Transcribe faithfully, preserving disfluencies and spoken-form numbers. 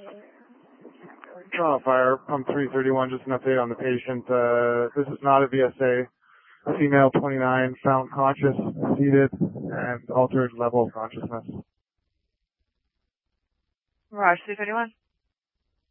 Oh, fire, pump three thirty-one, just an update on the patient. Uh, this is not a V S A. A female, twenty-nine, found conscious, seated, and altered level of consciousness. Mirage three thirty-one.